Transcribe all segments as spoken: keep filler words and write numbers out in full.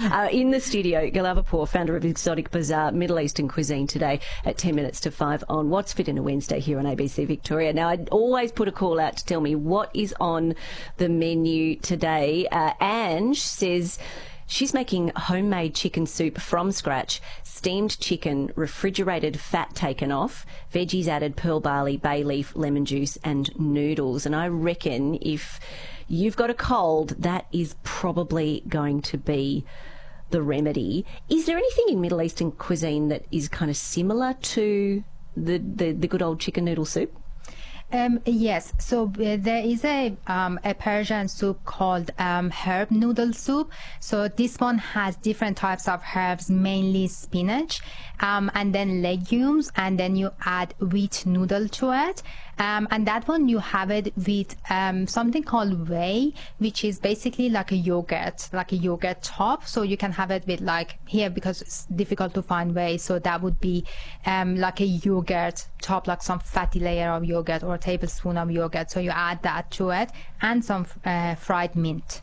Uh, in the studio, Galava Poor, founder of Exotic Bazaar, Middle Eastern Cuisine, today at ten minutes to five on What's Fit in a Wednesday here on A B C Victoria. Now, I always put a call out to tell me what is on the menu today. Uh, Ange says she's making homemade chicken soup from scratch, steamed chicken, refrigerated fat taken off, veggies added, pearl barley, bay leaf, lemon juice and noodles. And I reckon if you've got a cold, that is probably going to be the remedy. Is there anything in Middle Eastern cuisine that is kind of similar to the, the, the good old chicken noodle soup? Um, yes, so uh, there is a um, a Persian soup called um, herb noodle soup. So this one has different types of herbs, mainly spinach, um, and then legumes, and then you add wheat noodle to it. Um, and that one you have it with um, something called whey, which is basically like a yogurt, like a yogurt top. So you can have it with, like, here, because it's difficult to find whey, so that would be um, like a yogurt top, like some fatty layer of yogurt or a tablespoon of yogurt. So you add that to it, and some uh, fried mint.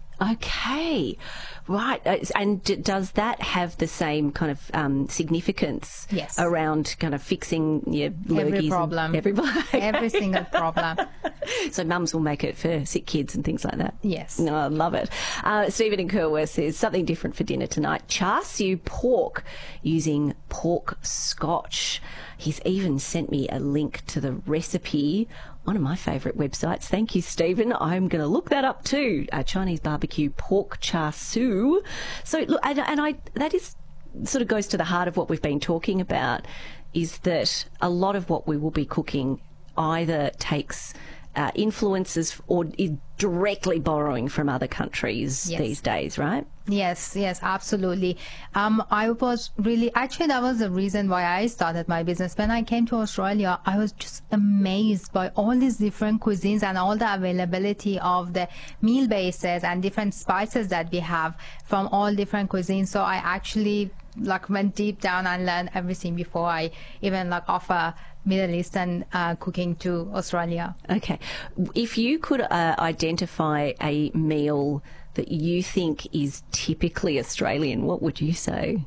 Okay, right. Uh, And d- does that have the same kind of um, significance Yes. around kind of fixing your lurgies? Every problem. And every, Every single problem. So mums will make it for sick kids and things like that. Yes. No, I love it. Uh, Stephen in Kerworth says something different for dinner tonight. Char siu pork using pork scotch. He's even sent me a link to the recipe. One of my favourite websites. Thank you, Stephen. I'm going to look that up too. A Chinese barbecue pork char siu. So look, and, and I that is sort of goes to the heart of what we've been talking about, is that a lot of what we will be cooking either takes uh, influences or is directly borrowing from other countries Yes. these days, right? Yes, yes, absolutely. Um, I was really, actually, that was the reason why I started my business. When I came to Australia, I was just amazed by all these different cuisines and all the availability of the meal bases and different spices that we have from all different cuisines. So I actually like went deep down and learned everything before I even like offer Middle Eastern uh, cooking to Australia. Okay. If you could uh, identify a meal that you think is typically Australian, what would you say?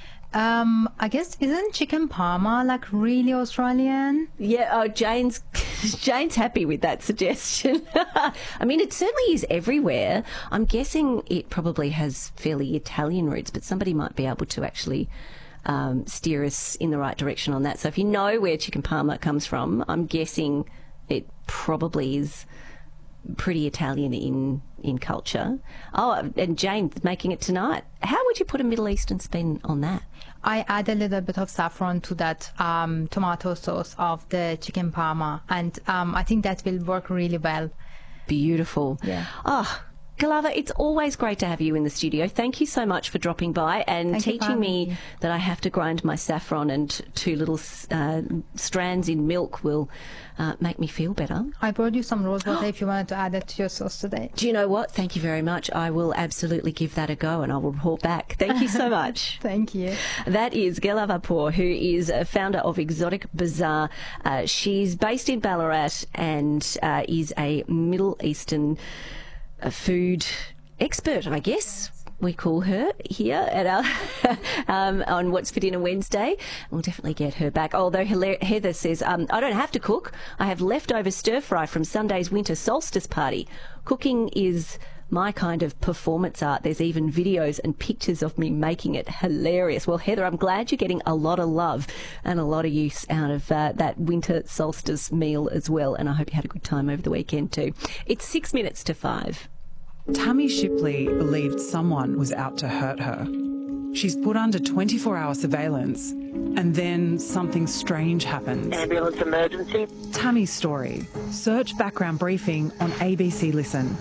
Um, I guess, isn't chicken parma like really Australian? Yeah, oh, Jane's Jane's happy with that suggestion. I mean, it certainly is everywhere. I'm guessing it probably has fairly Italian roots, but somebody might be able to actually um, steer us in the right direction on that. So if you know where chicken parma comes from, I'm guessing it probably is pretty Italian in in culture. Oh, and Jane's making it tonight. How would you put a Middle Eastern spin on that? I add a little bit of saffron to that um, tomato sauce of the chicken parma, and um, I think that will work really well. Beautiful. Yeah. Oh, Galava, it's always great to have you in the studio. Thank you so much for dropping by and Thank you for teaching having me me. that I have to grind my saffron, and two little uh, strands in milk will uh, make me feel better. I brought you some rose water if you wanted to add it to your sauce today. Do you know what? Thank you very much. I will absolutely give that a go and I will report back. Thank you so much. Thank you. That is Galava Poor, who is a founder of Exotic Bazaar. Uh, she's based in Ballarat and uh, is a Middle Eastern uh, food expert, I guess we call her here at our um, on What's for Dinner Wednesday. We'll definitely get her back. Although Heather says, um, I don't have to cook. I have leftover stir fry from Sunday's winter solstice party. Cooking is my kind of performance art. There's even videos and pictures of me making it. Hilarious. Well, Heather, I'm glad you're getting a lot of love and a lot of use out of uh, that winter solstice meal as well. And I hope you had a good time over the weekend too. It's six minutes to five. Tammy Shipley believed someone was out to hurt her. She's put under twenty-four hour surveillance, and then something strange happens. Ambulance emergency. Tammy's story. Search background briefing on A B C Listen.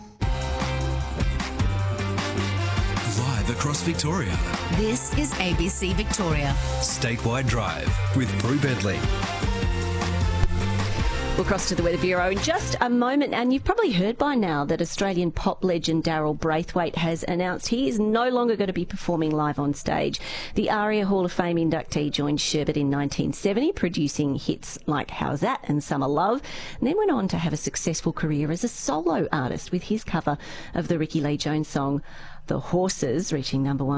Live across Victoria. This is A B C Victoria. Statewide Drive with Brew Bentley. We'll cross to the Weather Bureau in just a moment, and you've probably heard by now that Australian pop legend Daryl Braithwaite has announced he is no longer going to be performing live on stage. The ARIA Hall of Fame inductee joined Sherbet in nineteen seventy, producing hits like How's That and Summer Love, and then went on to have a successful career as a solo artist with his cover of the Ricky Lee Jones song The Horses, reaching number one